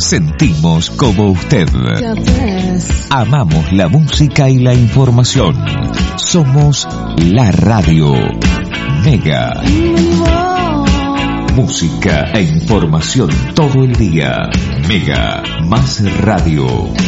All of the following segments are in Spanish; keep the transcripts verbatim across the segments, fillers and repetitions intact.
sentimos como usted. Amamos la música y la información. Somos la radio Mega. Música e información todo el día. Mega más radio.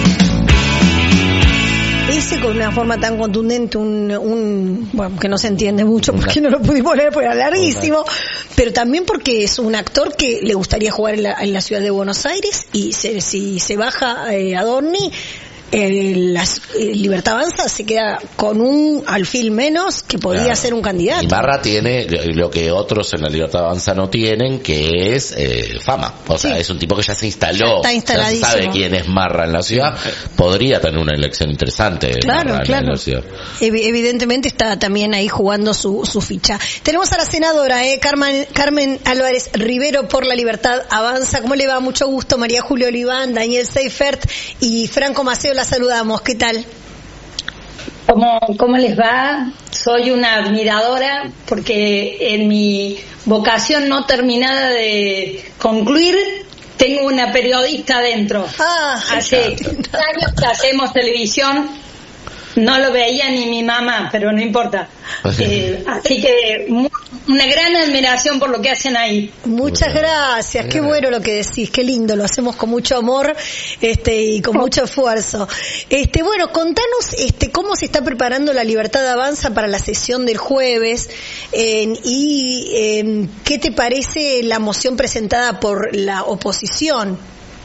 Ese con una forma tan contundente, un, un bueno, que no se entiende mucho porque no lo pudimos leer porque era larguísimo, pero también porque es un actor que le gustaría jugar en la, en la ciudad de Buenos Aires y se, si se baja eh, Adorni, eh, la eh, Libertad Avanza se queda con un alfil menos que podría claro. ser un candidato. Y Marra tiene lo que otros en la Libertad Avanza no tienen, que es eh, fama. O sea, sí. es un tipo que ya se instaló, ya está ya sabe quién es Marra en la ciudad. Podría tener una elección interesante. Claro, Marra claro. En la ciudad. Ev- evidentemente está también ahí jugando su, su ficha. Tenemos a la senadora, eh, Carmen, Carmen Álvarez Rivero por la Libertad Avanza. ¿Cómo le va? Mucho gusto. María Julia Oliván, Daniel Seifert y Franco Maceo, la saludamos. ¿Qué tal? ¿Cómo, ¿Cómo les va? Soy una admiradora porque en mi vocación no terminada de concluir tengo una periodista adentro. Ah, Hace años que hacemos televisión, no lo veía ni mi mamá, pero no importa. Eh, así que una gran admiración por lo que hacen ahí. Muchas gracias, qué bueno lo que decís, qué lindo, lo hacemos con mucho amor este y con mucho esfuerzo. Este, bueno, contanos este cómo se está preparando la Libertad Avanza para la sesión del jueves eh, y eh, qué te parece la moción presentada por la oposición.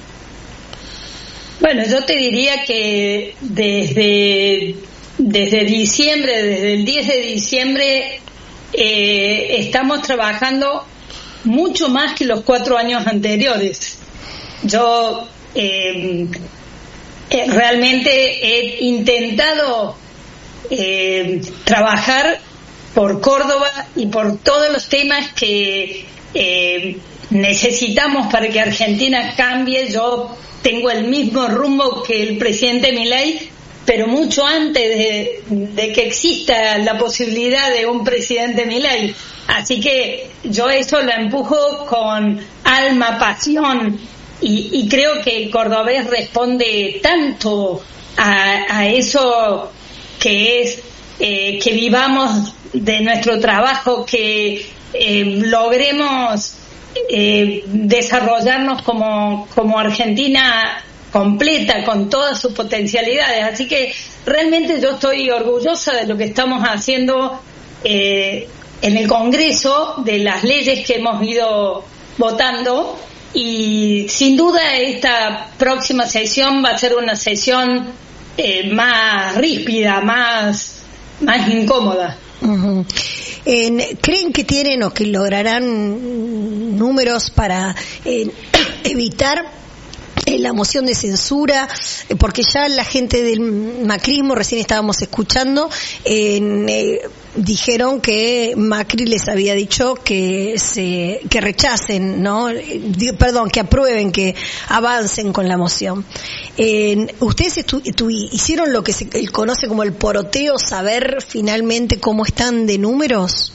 Bueno, yo te diría que desde desde diciembre, desde el diez de diciembre, eh, estamos trabajando mucho más que los cuatro años anteriores. Yo eh, eh, realmente he intentado eh, trabajar por Córdoba y por todos los temas que eh, necesitamos para que Argentina cambie. Yo tengo el mismo rumbo que el presidente Milei, pero mucho antes de, de que exista la posibilidad de un presidente Milei. Así que yo eso lo empujo con alma, pasión, y, y creo que el cordobés responde tanto a, a eso que es eh, que vivamos de nuestro trabajo, que eh, logremos Eh, desarrollarnos como, como Argentina completa, con todas sus potencialidades. Así que realmente yo estoy orgullosa de lo que estamos haciendo eh, en el Congreso, de las leyes que hemos ido votando, y sin duda esta próxima sesión va a ser una sesión eh, más ríspida, más, más incómoda. Uh-huh. Eh, ¿Creen que tienen o que lograrán números para eh, evitar eh, la moción de censura? Eh, porque ya la gente del macrismo, recién estábamos escuchando, eh, eh, dijeron que Macri les había dicho que se que rechacen, ¿no? Eh, perdón, que aprueben, que avancen con la moción. Eh, ¿Ustedes estu- estu- hicieron lo que se conoce como el poroteo, saber finalmente cómo están de números?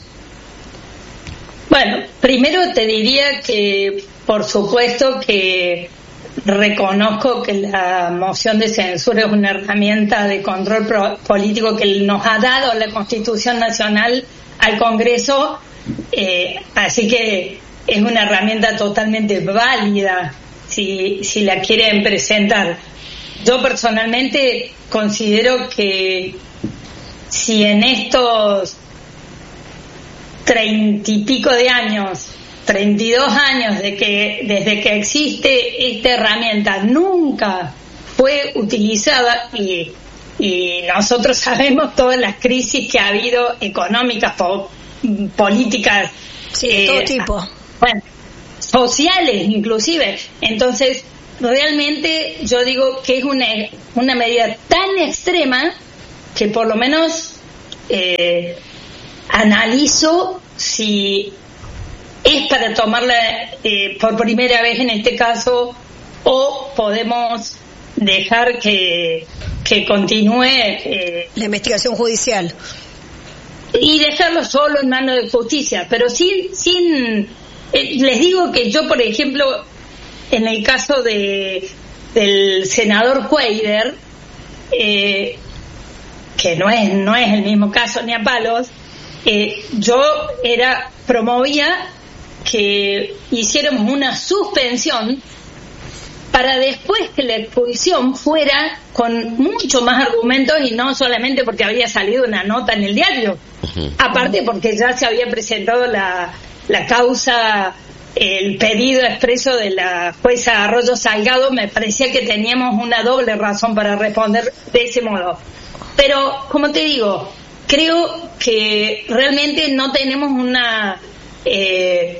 Bueno, primero te diría que, por supuesto, que reconozco que la moción de censura es una herramienta de control pro- político que nos ha dado la Constitución Nacional al Congreso, eh, así que es una herramienta totalmente válida si, si la quieren presentar. Yo personalmente considero que si en estos treinta y pico de años, treinta y dos años de que desde que existe esta herramienta nunca fue utilizada, y, y nosotros sabemos todas las crisis que ha habido, económicas, po, políticas, sí, de eh, todo tipo, bueno, sociales inclusive. Entonces realmente yo digo que es una una medida tan extrema que por lo menos eh, analizo si es para tomarla eh, por primera vez en este caso, o podemos dejar que que continúe eh, la investigación judicial y dejarlo solo en manos de justicia, pero sin sin eh, les digo que yo, por ejemplo, en el caso de del senador Cuellar, eh, que no es no es el mismo caso ni a palos, eh, yo era promovía que hiciéramos una suspensión para después que la exposición fuera con mucho más argumentos y no solamente porque había salido una nota en el diario, uh-huh. aparte porque ya se había presentado la, la causa, el pedido expreso de la jueza Arroyo Salgado. Me parecía que teníamos una doble razón para responder de ese modo. Pero, como te digo, creo que realmente no tenemos una eh,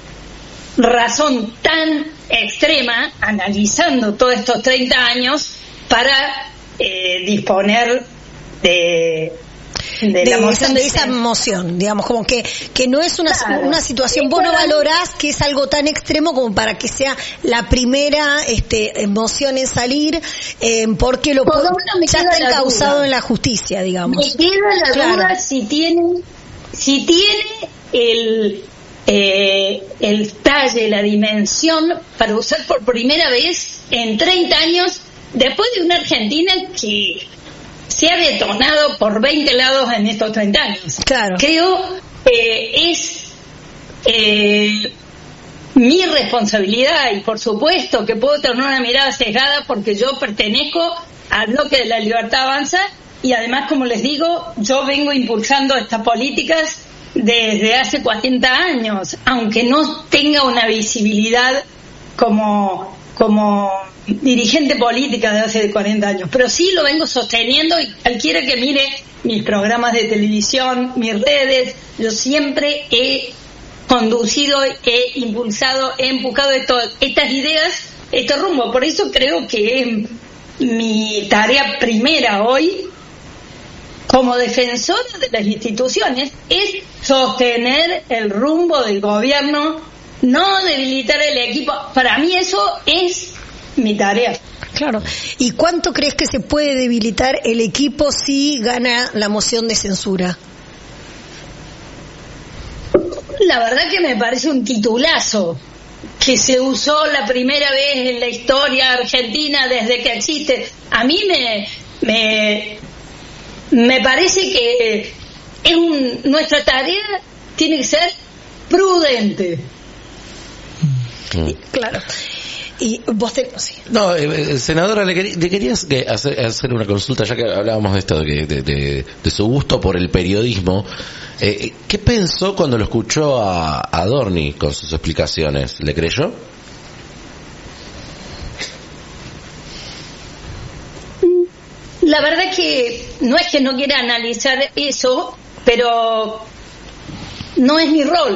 razón tan extrema, analizando todos estos treinta años, para eh, disponer de... de, de la moción esa, de esa moción, digamos, como que que no es una, claro. una situación, vos no valorás que es algo tan extremo como para que sea la primera este moción en salir, eh, porque lo Por ya está encausado en la justicia, digamos. Me queda la claro. duda si tiene si tiene el eh, el talle, la dimensión para usar por primera vez en treinta años, después de una Argentina que se ha detonado por veinte lados en estos treinta años. Claro. Creo que eh, es eh, mi responsabilidad, y por supuesto que puedo tener una mirada sesgada porque yo pertenezco al bloque de la Libertad Avanza, y además, como les digo, yo vengo impulsando estas políticas desde hace cuarenta años, aunque no tenga una visibilidad como como dirigente política de hace cuarenta años, pero sí lo vengo sosteniendo, y cualquiera que mire mis programas de televisión, mis redes, yo siempre he conducido, he impulsado, he empujado esto, estas ideas, este rumbo. Por eso creo que es mi tarea primera hoy, como defensora de las instituciones, es sostener el rumbo del gobierno, no debilitar el equipo. Para mí eso es mi tarea. Claro. ¿Y cuánto crees que se puede debilitar el equipo si gana la moción de censura? La verdad que me parece un titulazo que se usó la primera vez en la historia argentina desde que existe. A mí me me, me parece que es un, nuestra tarea tiene que ser prudente. Claro. Y vos te... Sí. No, eh, senadora, le, quería, le querías que hacer, hacer una consulta, ya que hablábamos de esto, de, de, de, de su gusto por el periodismo. Eh, ¿Qué pensó cuando lo escuchó a, a Dorni con sus explicaciones? ¿Le creyó? La verdad que no es que no quiera analizar eso, pero no es mi rol.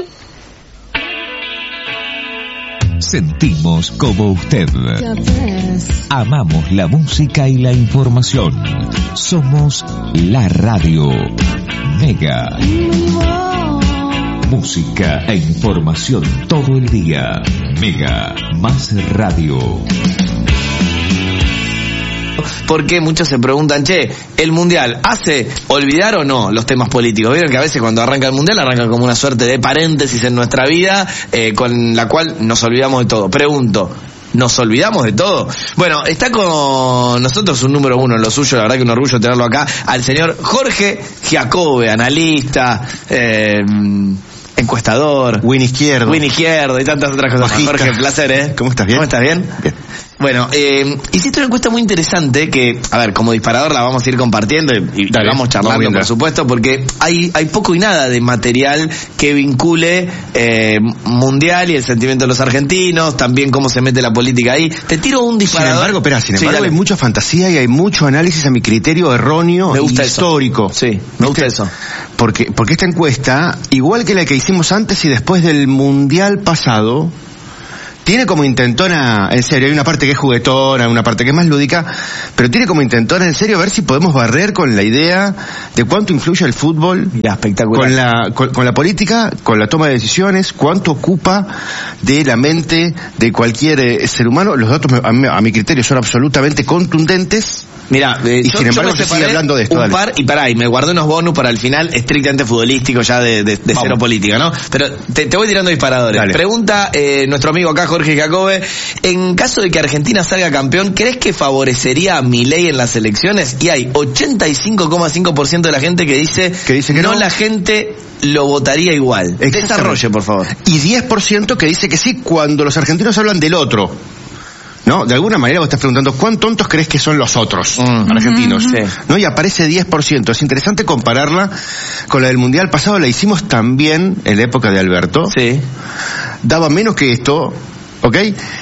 Sentimos como usted. Amamos la música y la información. Somos la radio Mega. Música e información todo el día. Mega más radio. Porque muchos se preguntan, che, ¿el Mundial hace olvidar o no los temas políticos? Vieron que a veces cuando arranca el Mundial arranca como una suerte de paréntesis en nuestra vida, eh, con la cual nos olvidamos de todo. Pregunto, ¿nos olvidamos de todo? Bueno, está con nosotros un número uno en lo suyo, la verdad que un orgullo tenerlo acá, al señor Jorge Giacobbe, analista, eh, encuestador, Win Izquierdo, Win Izquierdo y tantas otras cosas. Bajista. Jorge, placer, ¿eh? ¿Cómo estás? ¿Bien? ¿Cómo estás? ¿Bien? Bien. Bueno, eh, hiciste una encuesta muy interesante que, a ver, como disparador la vamos a ir compartiendo y, y Dale, vamos charlando, vamos por supuesto, porque hay hay poco y nada de material que vincule eh, Mundial y el sentimiento de los argentinos, también cómo se mete la política ahí. Te tiro un disparador. Sin embargo, espera, sin Sí, embargo dale. hay mucha fantasía y hay mucho análisis a mi criterio erróneo Me gusta y eso. histórico. Sí, me gusta ¿Viste? eso. Porque, porque esta encuesta, igual que la que hicimos antes y después del Mundial pasado, tiene como intentona, en serio, hay una parte que es juguetona, una parte que es más lúdica, pero tiene como intentona, en serio, ver si podemos barrer con la idea de cuánto influye el fútbol Mirá, espectacular. con la con, con la política, con la toma de decisiones, cuánto ocupa de la mente de cualquier eh, ser humano. Los datos, a mi, a mi criterio, son absolutamente contundentes. Mirá, eh, y yo, sin embargo yo me se sigue hablando de esto. un Dale. par y pará, y me guardé unos bonus para el final estrictamente futbolístico ya de, de, de cero política, ¿no? Pero te, te voy tirando disparadores. Dale. Pregunta eh, nuestro amigo acá, Jorge Jacobe, en caso de que Argentina salga campeón, ¿crees que favorecería a Milei en las elecciones? Y hay ochenta y cinco coma cinco por ciento de la gente que dice, que dice que no, no, la gente lo votaría igual. Desarrolle, por favor. Y diez por ciento que dice que sí cuando los argentinos hablan del otro. ¿No? De alguna manera vos estás preguntando, ¿cuán tontos crees que son los otros mm. argentinos? Sí. ¿No? Y aparece diez por ciento. Es interesante compararla con la del Mundial pasado, la hicimos también en la época de Alberto. Sí. Daba menos que esto, ¿ok?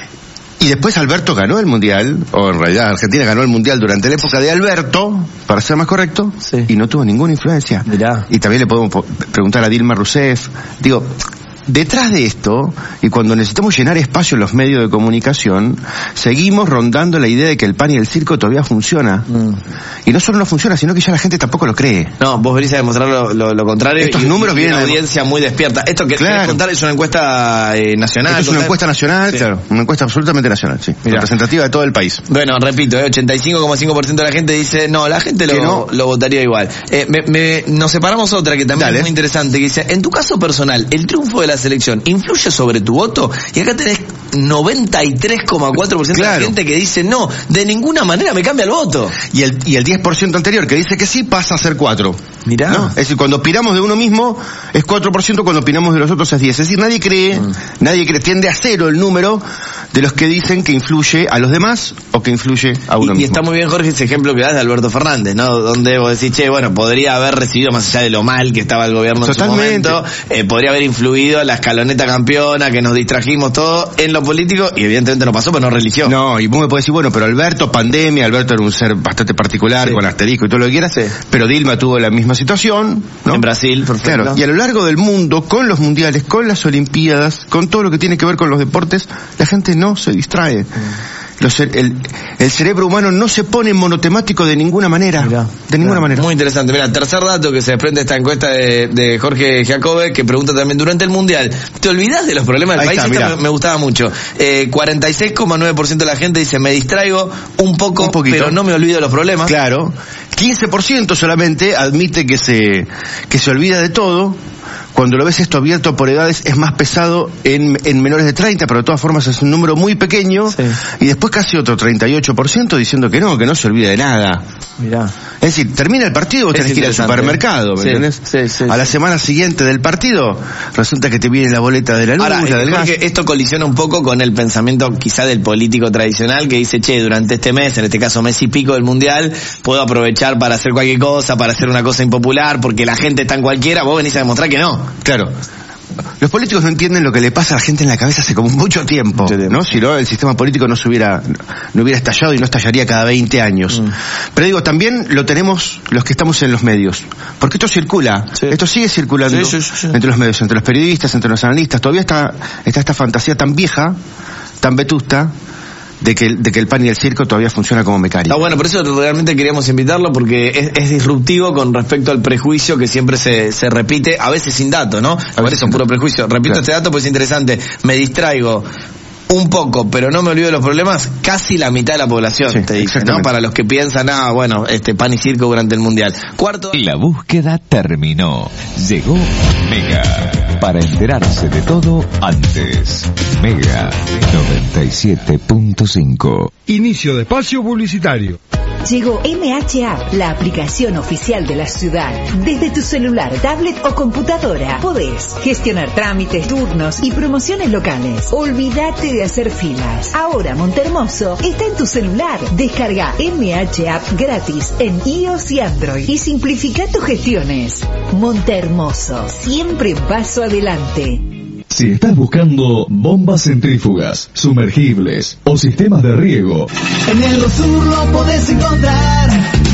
Y después Alberto ganó el Mundial, o en realidad Argentina ganó el Mundial durante la época de Alberto, para ser más correcto, sí. y no tuvo ninguna influencia. Mirá. Y también le podemos preguntar a Dilma Rousseff. Digo, detrás de esto, y cuando necesitamos llenar espacio en los medios de comunicación, seguimos rondando la idea de que el pan y el circo todavía funciona. Mm. Y no solo no funciona, sino que ya la gente tampoco lo cree. No, vos venís a demostrar lo, lo, lo contrario. Estos y, números y vienen una de... audiencia muy despierta. Esto que claro. querés contar es una encuesta eh, nacional. Esto es una encuesta nacional, sí. Claro, una encuesta absolutamente nacional, sí. Mirá. Representativa de todo el país. Bueno, repito, eh, ochenta y cinco coma cinco por ciento de la gente dice, no, la gente lo, no. lo votaría igual. Eh, me, me, nos separamos otra que también Dale. Es muy interesante, que dice, en tu caso personal, ¿el triunfo de la selección influye sobre tu voto? Y acá tenés noventa y tres coma cuatro por ciento claro. de la gente que dice, no, de ninguna manera me cambia el voto. Y el, y el diez por ciento anterior que dice que sí pasa a ser cuatro. Mirá. ¿No? Es decir, cuando opinamos de uno mismo es cuatro por ciento, cuando opinamos de los otros es diez. Es decir, nadie cree, mm. nadie cree, tiende a cero el número de los que dicen que influye a los demás o que influye a uno y, mismo. Y está muy bien, Jorge, ese ejemplo que das de Alberto Fernández, ¿no? Donde vos decís, che, bueno, podría haber recibido, más allá de lo mal que estaba el gobierno Totalmente. En su momento, eh, podría haber influido la escaloneta campeona, que nos distrajimos todo en lo político, y evidentemente no pasó, pero no religió. No, y vos me podés decir, bueno, pero Alberto, pandemia, Alberto era un ser bastante particular, sí. con asterisco y todo lo que quieras, sí. pero Dilma tuvo la misma situación, ¿no? En Brasil, perfecto. Claro, y a lo largo del mundo, con los mundiales, con las olimpiadas, con todo lo que tiene que ver con los deportes, la gente no se distrae. Mm. Los, el, el cerebro humano no se pone monotemático de ninguna manera. Mirá, de ninguna mirá, manera. Muy interesante. Mira, tercer dato que se desprende de esta encuesta de, de Jorge Jacobe, que pregunta también, durante el Mundial, ¿te olvidás de los problemas del Ahí país? Está, Esta me, me gustaba mucho. Eh, cuarenta y seis coma nueve por ciento de la gente dice, me distraigo un poco, un pero no me olvido de los problemas. Claro. quince por ciento solamente admite que se, que se olvida de todo. Cuando lo ves esto abierto por edades es más pesado en, en menores de treinta, pero de todas formas es un número muy pequeño. Sí. Y después casi otro treinta y ocho por ciento diciendo que no, que no se olvida de nada. Mirá. Es decir, termina el partido, vos tenés que ir al supermercado, ¿me sí, entendés? Sí, sí, a la sí. semana siguiente del partido, resulta que te viene la boleta de la luz, Ahora, la del gas. Esto colisiona un poco con el pensamiento quizá del político tradicional que dice, che, durante este mes, en este caso mes y pico del Mundial, puedo aprovechar para hacer cualquier cosa, para hacer una cosa impopular, porque la gente está en cualquiera, vos venís a demostrar que no. Claro. Los políticos no entienden lo que le pasa a la gente en la cabeza hace como mucho tiempo, mucho tiempo. ¿no? Si no, el sistema político no se hubiera, no hubiera estallado y no estallaría cada veinte años. Mm. Pero digo, también lo tenemos los que estamos en los medios. Porque esto circula, sí. esto sigue circulando sí, sí, sí, sí. entre los medios, entre los periodistas, entre los analistas. Todavía está, está esta fantasía tan vieja, tan vetusta, de que, de que el pan y el circo todavía funciona como mecánica. Ah, bueno, por eso realmente queríamos invitarlo, porque es, es disruptivo con respecto al prejuicio que siempre se, se repite, a veces sin dato, ¿no? A veces son puro prejuicio. Repito claro. este dato porque es interesante. Me distraigo un poco, pero no me olvido de los problemas, casi la mitad de la población, sí, te dice, ¿no? Para los que piensan, ah, bueno, este pan y circo durante el Mundial. Cuarto... La búsqueda terminó. Llegó Mega. Para enterarse de todo antes. Mega noventa y siete punto cinco. Inicio de espacio publicitario. Llegó M H App, la aplicación oficial de la ciudad. Desde tu celular, tablet o computadora podés gestionar trámites, turnos y promociones locales. Olvídate de hacer filas. Ahora Montehermoso está en tu celular. Descarga M H App gratis en iOS y Android y simplifica tus gestiones. Montehermoso, siempre paso adelante. Si estás buscando bombas centrífugas, sumergibles o sistemas de riego, en el Rosur lo podés encontrar.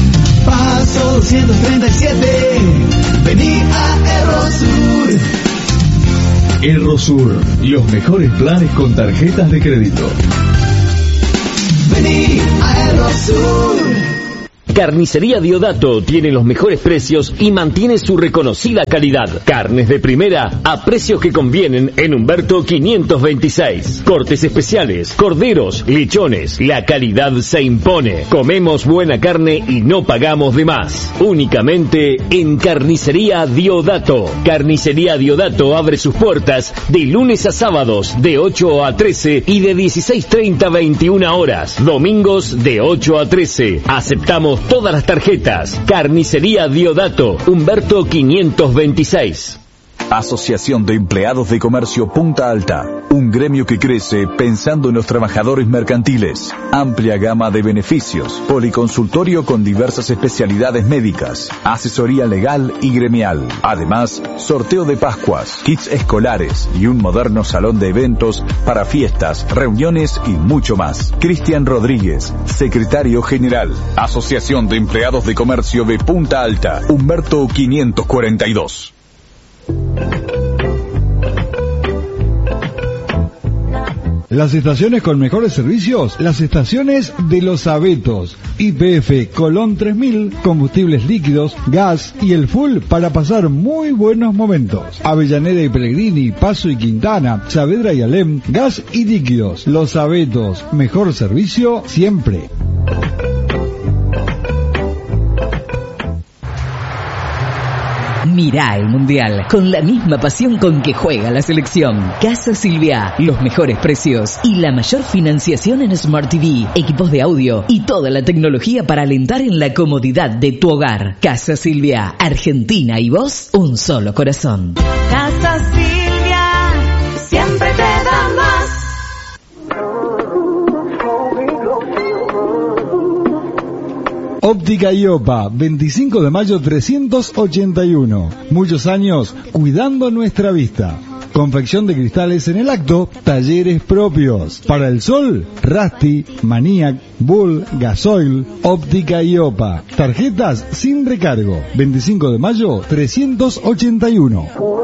Paso doscientos treinta y siete. Vení a Errosur. Errosur, los mejores planes con tarjetas de crédito. Vení a Errosur. Carnicería Diodato tiene los mejores precios y mantiene su reconocida calidad. Carnes de primera a precios que convienen en Humberto quinientos veintiséis. Cortes especiales, corderos, lechones. La calidad se impone. Comemos buena carne y no pagamos de más. Únicamente en Carnicería Diodato. Carnicería Diodato abre sus puertas de lunes a sábados de ocho a trece y de dieciséis treinta a veintiuna horas. Domingos de ocho a trece. Aceptamos todas las tarjetas. Carnicería Diodato, Humberto quinientos veintiséis. Asociación de Empleados de Comercio Punta Alta, un gremio que crece pensando en los trabajadores mercantiles. Amplia gama de beneficios, policonsultorio con diversas especialidades médicas, asesoría legal y gremial. Además, sorteo de Pascuas, kits escolares y un moderno salón de eventos para fiestas, reuniones y mucho más. Cristian Rodríguez, secretario general. Asociación de Empleados de Comercio de Punta Alta, Humberto quinientos cuarenta y dos. Las estaciones con mejores servicios, las estaciones de Los Abetos. Y P F Colón tres mil, combustibles líquidos, gas y el full para pasar muy buenos momentos. Avellaneda y Pellegrini, Paso y Quintana, Saavedra y Alem, gas y líquidos. Los Abetos, mejor servicio siempre. Mirá el Mundial con la misma pasión con que juega la selección. Casa Silvia, los mejores precios y la mayor financiación en Smart T V, equipos de audio y toda la tecnología para alentar en la comodidad de tu hogar. Casa Silvia, Argentina y vos, un solo corazón. Casa Silvia, siempre te da más. Óptica Iopa, veinticinco de mayo trescientos ochenta y uno. Muchos años cuidando nuestra vista. Confección de cristales en el acto, talleres propios. Para el sol, Rasti, Maniac, Bull, Gasoil, Óptica Iopa. Tarjetas sin recargo. veinticinco de mayo trescientos ochenta y uno.